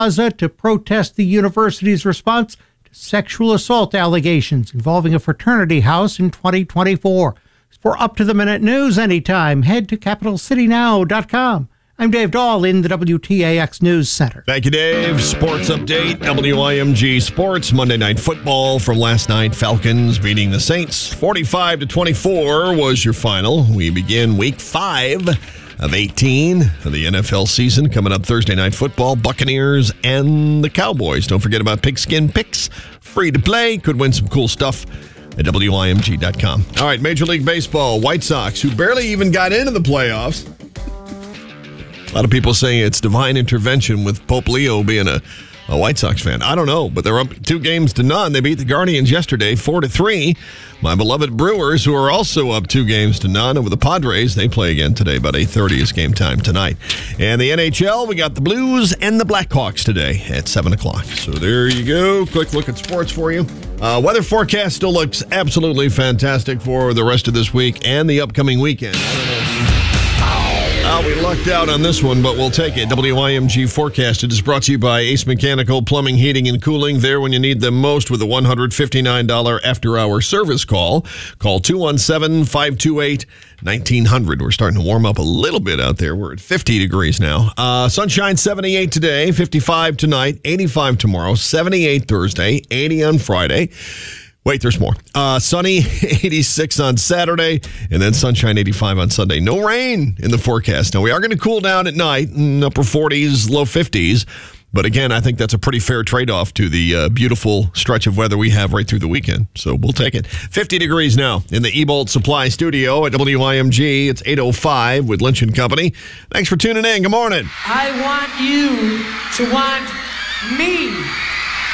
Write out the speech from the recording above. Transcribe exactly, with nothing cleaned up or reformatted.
to protest the university's response to sexual assault allegations involving a fraternity house in twenty twenty-four. For up-to-the-minute news anytime, head to capital city now dot com. I'm Dave Dahl in the W T A X News Center. Thank you, Dave. Sports update, W I M G Sports, Monday Night Football from last night. Falcons beating the Saints. forty-five to twenty-four was your final. We begin week five of eighteen of the N F L season. Coming up Thursday Night Football, Buccaneers and the Cowboys. Don't forget about Pigskin Picks. Free to play. Could win some cool stuff at W I M G dot com. All right, Major League Baseball, White Sox, who barely even got into the playoffs. A lot of people saying it's divine intervention with Pope Leo being a, a White Sox fan. I don't know, but they're up two games to none. They beat the Guardians yesterday, four to three. My beloved Brewers, who are also up two games to none over the Padres, they play again today. About eight thirty is game time tonight. And the N H L, we got the Blues and the Blackhawks today at seven o'clock. So there you go. Quick look at sports for you. Uh, weather forecast still looks absolutely fantastic for the rest of this week and the upcoming weekend. I don't know. Oh, we lucked out on this one, but we'll take it. W I M G Forecast. It is brought to you by Ace Mechanical Plumbing, Heating, and Cooling. There when you need them most with a one hundred fifty-nine dollars after-hour service call. Call two one seven, five two eight, one nine zero zero. We're starting to warm up a little bit out there. We're at fifty degrees now. Uh, sunshine seventy-eight today, fifty-five tonight, eighty-five tomorrow, seventy-eight Thursday, eighty on Friday. Wait, there's more. Uh, sunny, eighty-six on Saturday, and then sunshine, eighty-five on Sunday. No rain in the forecast. Now, we are going to cool down at night, in upper forties, low fifties. But again, I think that's a pretty fair trade-off to the uh, beautiful stretch of weather we have right through the weekend. So we'll take it. fifty degrees now in the E-Bolt Supply Studio at W I M G. It's eight oh five with Lynch and Company. Thanks for tuning in. Good morning. I want you to want me.